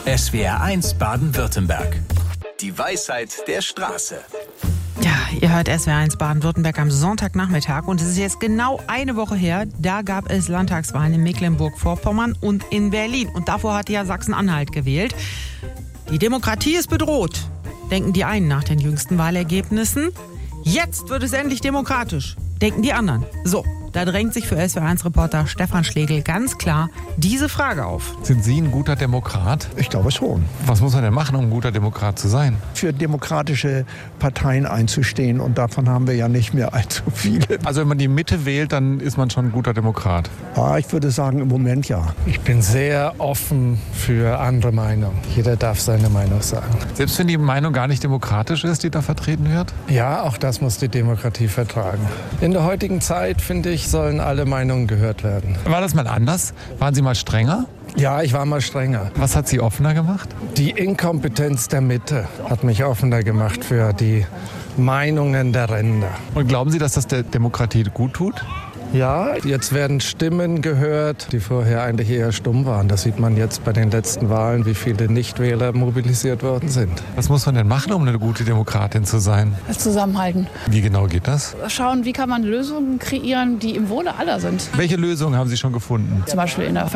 SWR1 Baden-Württemberg. Die Weisheit der Straße. Ja, ihr hört SWR1 Baden-Württemberg am Sonntagnachmittag und es ist jetzt genau eine Woche her, da gab es Landtagswahlen in Mecklenburg-Vorpommern und in Berlin. Und davor hatte ja Sachsen-Anhalt gewählt. Die Demokratie ist bedroht, denken die einen nach den jüngsten Wahlergebnissen. Jetzt wird es endlich demokratisch, denken die anderen. So, da drängt sich für SWR1-Reporter Stefan Schlegel ganz klar diese Frage auf. Sind Sie ein guter Demokrat? Ich glaube schon. Was muss man denn machen, um ein guter Demokrat zu sein? Für demokratische Parteien einzustehen und davon haben wir ja nicht mehr allzu viele. Also wenn man die Mitte wählt, dann ist man schon ein guter Demokrat. Ja, ich würde sagen, im Moment ja. Ich bin sehr offen für andere Meinungen. Jeder darf seine Meinung sagen. Selbst wenn die Meinung gar nicht demokratisch ist, die da vertreten wird? Ja, auch das muss die Demokratie vertragen. In der heutigen Zeit, finde ich, sollen alle Meinungen gehört werden. War das mal anders? Waren Sie mal strenger? Ja, ich war mal strenger. Was hat Sie offener gemacht? Die Inkompetenz der Mitte hat mich offener gemacht für die Meinungen der Ränder. Und glauben Sie, dass das der Demokratie gut tut? Ja, jetzt werden Stimmen gehört, die vorher eigentlich eher stumm waren. Das sieht man jetzt bei den letzten Wahlen, wie viele Nichtwähler mobilisiert worden sind. Was muss man denn machen, um eine gute Demokratin zu sein? Das Zusammenhalten. Wie genau geht das? Schauen, wie kann man Lösungen kreieren, die im Wohle aller sind. Welche Lösungen haben Sie schon gefunden? Zum Beispiel in der